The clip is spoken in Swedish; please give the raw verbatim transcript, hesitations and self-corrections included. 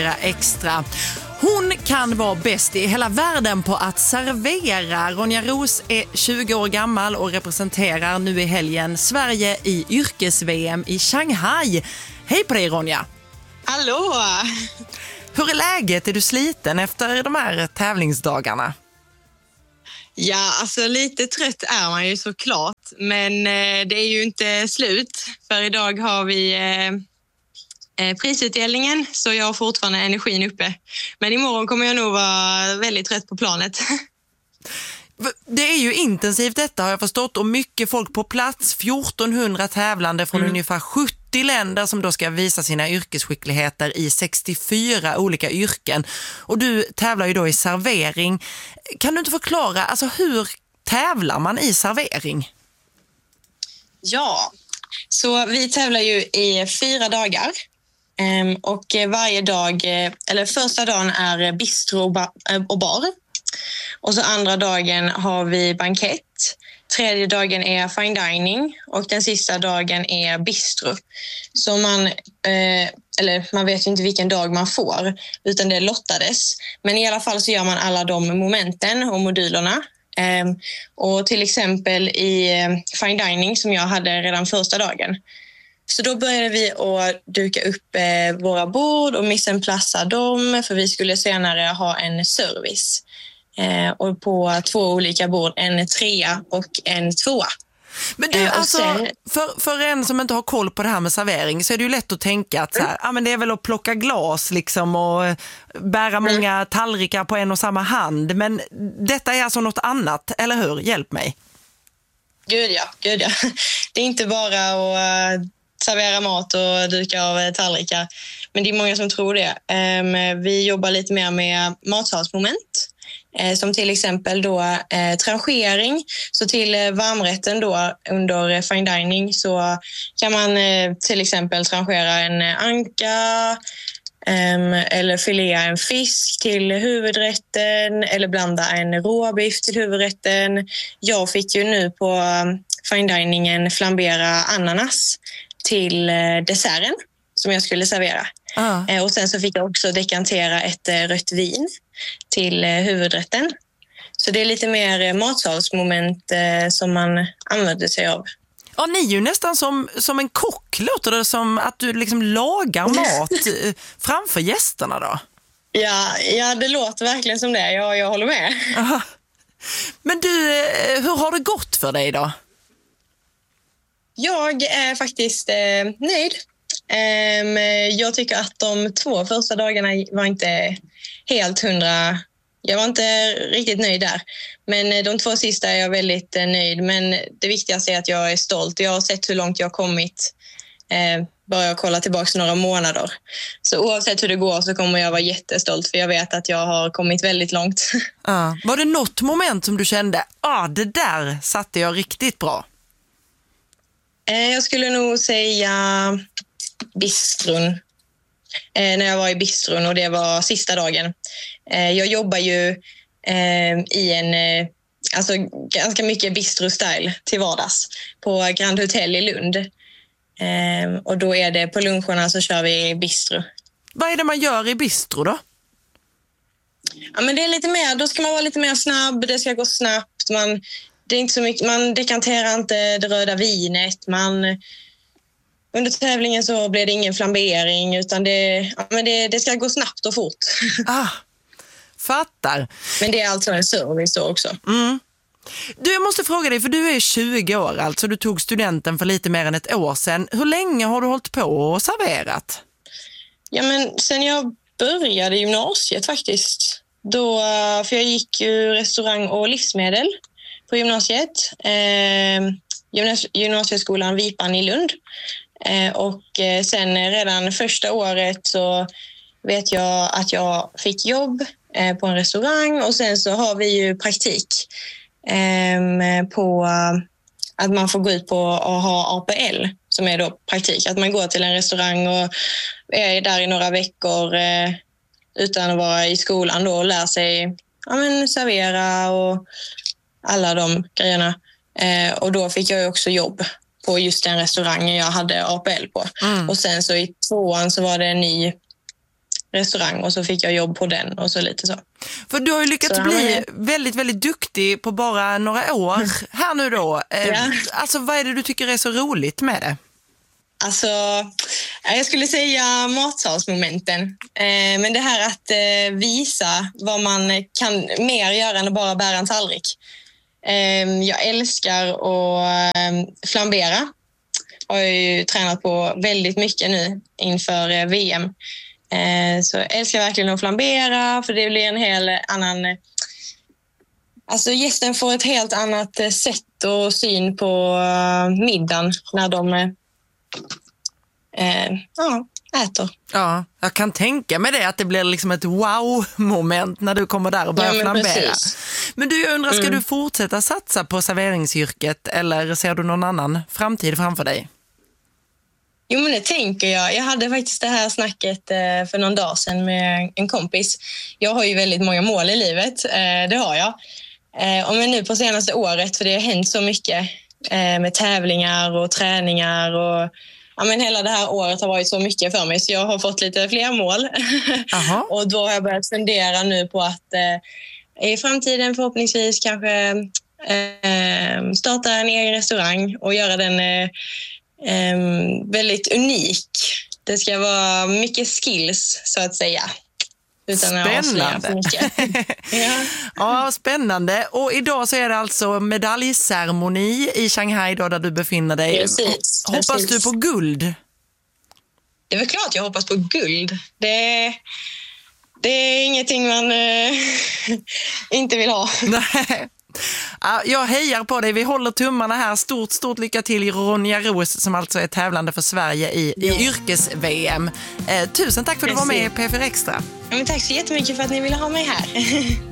Extra. Hon kan vara bäst i hela världen på att servera. Ronja Roos är tjugo år gammal och representerar nu i helgen Sverige i yrkes-V M i Shanghai. Hej på dig, Ronja! Hallå! Hur är läget? Är du sliten efter de här tävlingsdagarna? Ja, alltså lite trött är man ju såklart. Men eh, det är ju inte slut. För idag har vi eh, prisutdelningen, så jag har fortfarande energin uppe. Men imorgon kommer jag nog vara väldigt trött på planet. Det är ju intensivt detta, har jag förstått, och mycket folk på plats. fjortonhundra tävlande från mm. ungefär sjuttio länder som då ska visa sina yrkesskickligheter i sextiofyra olika yrken. Och du tävlar ju då i servering. Kan du inte förklara, alltså hur tävlar man i servering? Ja, så vi tävlar ju i fyra dagar. Och varje dag, eller första dagen är bistro och bar. Och så andra dagen har vi bankett. Tredje dagen är fine dining och den sista dagen är bistro. Så man, eh, eller man vet ju inte vilken dag man får, utan det lottades. Men i alla fall så gör man alla de momenten och modulerna. Eh, och till exempel i eh, fine dining som jag hade redan första dagen. Så då började vi att duka upp eh, våra bord och mise en place dem, för vi skulle senare ha en service. Eh, och på två olika bord, en trea och en tvåa. Men du, eh, alltså, sen... för, för en som inte har koll på det här med servering så är det ju lätt att tänka att så här, mm. ah, men det är väl att plocka glas liksom och bära mm. många tallrikar på en och samma hand. Men detta är alltså något annat, eller hur? Hjälp mig. Gud ja, gud ja. Det är inte bara att uh, servera mat och duka av tallrikar. Men det är många som tror det. Um, vi jobbar lite mer med matsalsmoment. Eh, som till exempel då eh, tranchering. Så till eh, varmrätten då under eh, fine dining så kan man eh, till exempel tranchera en eh, anka eh, eller filea en fisk till huvudrätten eller blanda en råbiff till huvudrätten. Jag fick ju nu på eh, fine diningen flambera ananas till eh, desserten som jag skulle servera. Ah. Eh, och sen så fick jag också dekantera ett eh, rött vin till eh, huvudrätten. Så det är lite mer eh, matsalsmoment eh, som man använder sig av. Ja, ni är ju nästan som, som en kock, låter det som att du liksom lagar mat eh, framför gästerna då? Ja, ja, det låter verkligen som det. Jag, jag håller med. Aha. Men du, eh, hur har det gått för dig då? Jag är faktiskt eh, nöjd. Um, jag tycker att de två första dagarna var inte helt hundra. Jag var inte riktigt nöjd där. Men de två sista är jag väldigt eh, nöjd. Men det viktigaste är att jag är stolt. Jag har sett hur långt jag har kommit. Eh, bara jag kollar tillbaka några månader. Så oavsett hur det går så kommer jag vara jättestolt. För jag vet att jag har kommit väldigt långt. Ah, var det något moment som du kände, ah, det där satte jag riktigt bra? Eh, jag skulle nog säga bistron. Eh, när jag var i bistron och det var sista dagen. Eh, jag jobbar ju eh, i en eh, alltså ganska mycket bistro-style till vardags på Grand Hotel i Lund. Eh, och då är det på luncherna så kör vi bistro. Vad är det man gör i bistro då? Ja, men det är lite mer, då ska man vara lite mer snabb, det ska gå snabbt. Man, det är inte så mycket, man dekanterar inte det röda vinet, man... Under tävlingen så blev det ingen flambering utan det, ja, men det, det ska gå snabbt och fort. Ah, fattar. Men det är alltså en service då också. Mm. Du, jag måste fråga dig, för du är tjugo år, alltså du tog studenten för lite mer än ett år sedan. Hur länge har du hållit på och serverat? Ja, men sen jag började gymnasiet faktiskt. Då, för jag gick ju restaurang och livsmedel på gymnasiet. Eh, gymnasieskolan Vipan i Lund. Eh, och eh, sen redan första året så vet jag att jag fick jobb eh, på en restaurang och sen så har vi ju praktik eh, på att man får gå ut på att ha A P L som är då praktik. Att man går till en restaurang och är där i några veckor eh, utan att vara i skolan då och lär sig ja, men, servera och alla de grejerna. Eh, och då fick jag ju också jobb på just den restaurangen jag hade A P L på. Mm. Och sen så i tvåan så var det en ny restaurang och så fick jag jobb på den och så lite så. För du har ju lyckats så, bli är... väldigt, väldigt duktig på bara några år här nu då. Ja. Alltså vad är det du tycker är så roligt med det? Alltså, jag skulle säga matsalsmomenten. Eh, men det här att eh, visa vad man kan mer göra än att bara bära en tallrik. Eh, jag älskar att eh, flambera. Har jag ju tränat på väldigt mycket nu inför eh, V M. Eh, så jag älskar verkligen att flambera för det blir en hel annan... Eh, alltså gästen får ett helt annat eh, sätt och syn på eh, middagen när de... Eh, Eh, ja, äter. Ja, jag kan tänka mig det att det blir liksom ett wow-moment när du kommer där och börjar ja, men flambera. Precis. Men du, jag undrar, ska mm. du fortsätta satsa på serveringsyrket eller ser du någon annan framtid framför dig? Jo, men det tänker jag. Jag hade faktiskt det här snacket eh, för någon dag sedan med en kompis. Jag har ju väldigt många mål i livet, eh, det har jag. Eh, och men nu på senaste året, för det har hänt så mycket eh, med tävlingar och träningar och ja, men hela det här året har varit så mycket för mig så jag har fått lite fler mål. Och då har jag börjat fundera nu på att eh, i framtiden förhoppningsvis kanske eh, starta en egen restaurang och göra den eh, eh, väldigt unik. Det ska vara mycket skills så att säga. Utan spännande. ja. ja, spännande. Och idag så är det alltså medaljceremoni i Shanghai då, där du befinner dig. Precis, hoppas precis. du på guld? Det är väl klart jag hoppas på guld. Det, det är ingenting man äh, inte vill ha. Nej. Jag hejar på dig. Vi håller tummarna här. Stort, stort lycka till Ronja Roos som alltså är tävlande för Sverige i, ja. i yrkes-V M. Eh, tusen tack för att du var med i P fyra Extra. Ja, men tack så jättemycket för att ni ville ha mig här.